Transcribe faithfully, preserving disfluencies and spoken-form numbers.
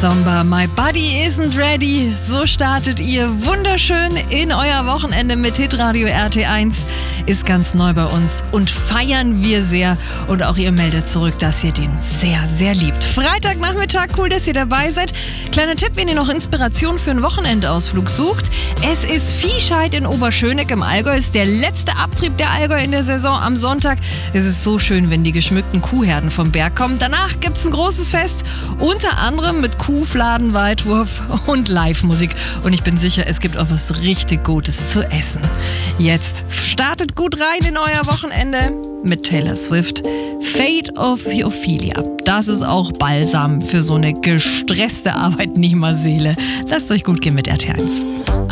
Somber, My Body Isn't Ready. So startet ihr wunderschön in euer Wochenende mit Hitradio R T eins. Ist ganz neu bei uns und feiern wir sehr. Und auch ihr meldet zurück, dass ihr den sehr, sehr liebt. Freitagnachmittag, cool, dass ihr dabei seid. Kleiner Tipp, wenn ihr noch Inspiration für einen Wochenendausflug sucht. Es ist Viehscheid in Oberschöneck im Allgäu. Es ist der letzte Abtrieb der Allgäu in der Saison am Sonntag. Es ist so schön, wenn die geschmückten Kuhherden vom Berg kommen. Danach gibt es ein großes Fest, unter anderem mit Kuhfladen, Weitwurf und Live-Musik. Und ich bin sicher, es gibt auch was richtig Gutes zu essen. Jetzt startet gut rein in euer Wochenende mit Taylor Swift. Fate of Ophelia. Das ist auch Balsam für so eine gestresste Arbeitnehmerseele. Lasst euch gut gehen mit R T eins.